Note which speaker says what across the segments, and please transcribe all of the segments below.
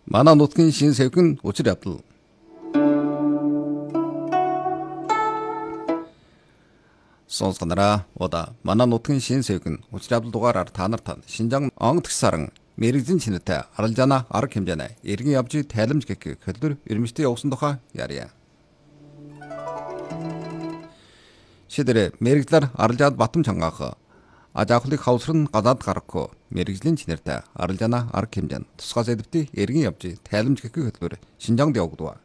Speaker 1: Манай нутгийн шин сэвхэн учир явдал. Сонсгонараа удаа манай нутгийн шин сэвхэн учир явдал дугаараар та нарт Шинжаан онгоц саран мэрэгжлийн чинэтэй арилжаана арга хэмжээний иргэн явж тайламж гэх хөдөлгөр эрмэлзтэй явсан тухай ярья. Шидэрэ мэрэгжлэр арилжаад батам чангаах ажаахлыг хавсран гадаад гарахгүй мэрэгжлийн чинэртэй арилжаана арга хэмжээнд тусгай сэдвтий иргэн явж тайламж гэх хөдөлгөр Шинжаанд явагдав.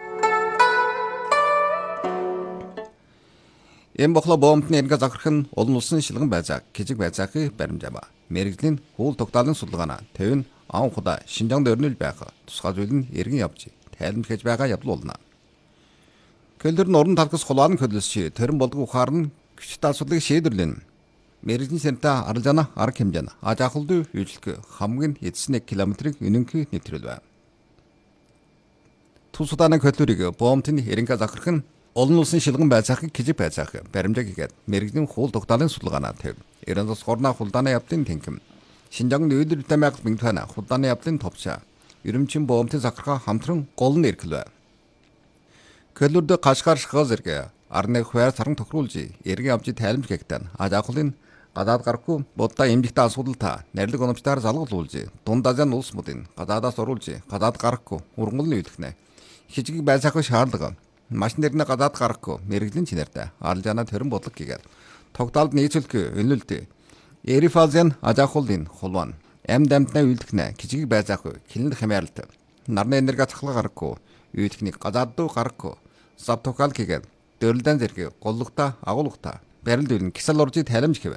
Speaker 1: Эм бохло боомтны эргээ захирах нь олон улсын шилгэн байцааг кижиг байцаахыг баримжаава. Мэрэгжлийн хууль тогтоолын судалгаана 50 ан худа Шинжаанд өрнөл байх тусгай зүйл нь иргэн явж тайламж хийж байгаа явдал болно. Көлдөр нь уран талхас хулаан хөдөлсөж төрөн болдог ухаар нь küçük асуудлыг шийдвэрлэн мэрэгжлийн сэнтэй арилжаана арга хэмжээнд ажаахлын үйлчлэг хамгийн эцэс 1 км-ийг үнэнхий нэвтрүүлв. Тус удааны хөдөлгөрийг боомтны эргээ захирах нь олон улсын шилгэн байцаахыг кижиг байцаах баримжаа хийгээд мэрэгжлийн хууль тогтоолын судалгаанаа төв. Иранаас хорноо хулдааны явдлын тэнхэм. Шинжаан нүүдэлтэй байгаль бинтвана хулдааны явдлын товчаа. Ерөнчин боомтын захиргаа хамтран гол нь эрхлэв. Көлөрд гашгаар шахаа зэрэг арны хуваар саран тохируулж эргэн авч тайламж хийгтэн ажаахлын гадаад гарахгүй будаа эмнэлэгтэй асуудалтай нэрлэг оновчтойгоор залгуулж дунд Азийн улс модын гадаадаас оруулж гадаад гарахгүй ургамлын үйлдэгнэ. Хижиг байцаах шаардлага машин дэрнэ гадаад гарахгүй мэрэгжлийн чинэртэй арилжаана төрөн бодлого хийгээд тогтоолд нийцүүлэх өнөлд эрифазын ажаахлын хулван амьд амьтны үйлдэгнэ хижиг байцаах хилэн хямааралт нарны энерги цахлага гарахгүй үйлдэгнийг гадаад дуу гарахгүй зав тухаал хийгээд дөрлөдөн зэрэг голлогтой агуулгатай барилд үлэн кисэл уржи тайламж хийв.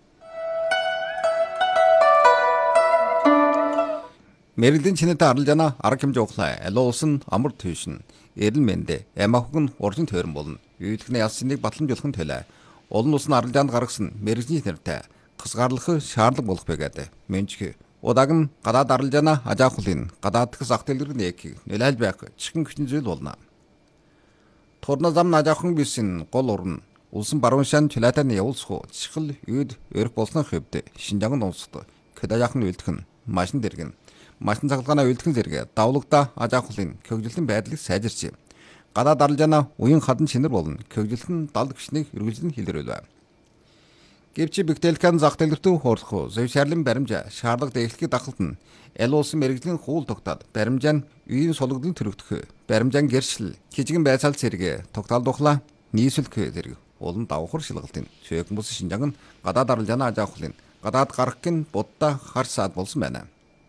Speaker 1: Мэрэгжлийн чинэтэй арилжаана арга хэмжээ ухлаа алуу улсын амар түйшин эрен мэндэ ямаахг нь уржин төрөн болно. Үйлдэгний ялсныг батламжуулахын төлөө олон улсын арилжаанд гаргасан мэрэгжлийн чинэртэй хасгаарлах шаардлага болох байгаад мэнчиг удааг нь гадаад арилжаана ажаахлын гадаадх зах дэлгэр нэгийг нөлөөлж байх чихэн хүчин зүйл болно. Турна зам ажаахан бисэн гол урн улсын баруун шан чулаатаны явуулсах чихэл үйд өрх болсны хөвд Шинжаан онцгой кэдаяхан үйлдэх нь машин дэргэн машин цахилгааны үйлдэх зэрэг давлагдаа ажаахлын хөгжилтийн байдлыг сайжирч гадаад арилжаана уян хадан шинэр болно хөгжилтийн далд гүшнийг эргэлзэн хилэрүүлв. Гэвч бигтэлхэн зах дэлгэртүү хуурах зөвшөөрлөн баримжаа шаардлага дэглэхийг дахалт нь аль улсын мэрэгжлийн хууль тогтоод баримжаа нь үеийн сулгадал төрөгдөх баримжаан гэршил хижигэн байцаал зэрэг тогтоол духлаа нийсвэлэх зэрэг улан давхар шилгалтын шөөг бус Шинжаан нь гадаад арилжаана ажаахлын гадаад гарах гин будаа харж саад болсон байна.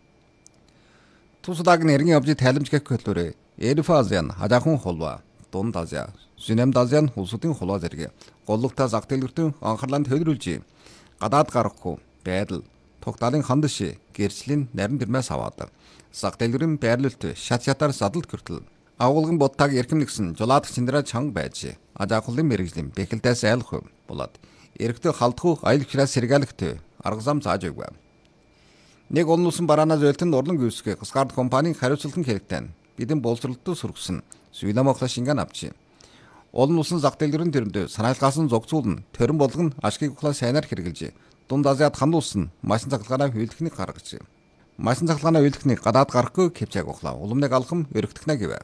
Speaker 1: Тусдаг нэргийн явж тайламж гэх хөтлөөрөө Эрифазын ажаахан хулва дунд Азия Сүнэмд Азийн улсуудын хулва зэрэг голлогтой зах дэлгэртэн анхаарлаа төвлөрүүлж гадаад гарахгүй байдал тогтоолын хандш гэрчлийн нарийн тэрмээс аваад зах дэлгэрийн байрлалт шат шатаар садалт хүртэл агуулгын будтаг эрхэм нэгсэн жулаадах чиндраа чанга байж ажаахлын мэрэгжлийн бэхэлдээс айлах болоод эрэгтэй халдах аял храс сэргээлэгт арга зам зааж өгв. Нэг олон улсын бараанаа зөөлтөнд урлан гүйсгэх Скард компанийн хариуцлагын хэрэгтэн бидэн боловсролтой сургасан Сүйлэмохла шингэн авчи. Олон улсын зах дэлгэрийн төрөнд санаалгаас нь зогцуулна төрөн болгон ашгийг ухлаа сайнаар хэрэгжилж дунд Азиад хандуулсан машин цахилгааны үйлдэлхнийг гаргаж. Машин цахилгааны үйлдэлхнийг гадаад гарахгүй кэвчээг ухлаа уламныг алхам өргөдөхнэ гэв.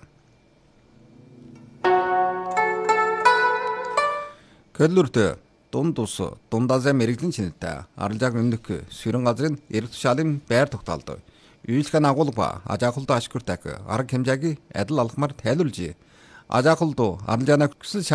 Speaker 1: Көлөрт дунд ус дунд Азийн мэрэгжлийн чинэтэй арилжааг үнэлэх сүрэн газрын эрх тушаалын байр тогтоолд үйлчлэгийн агуулга ажаахлд ашигтай арга хэмжээг адил алхмаар тайлбарлаж ажаахлд арилжаанаа хүсэл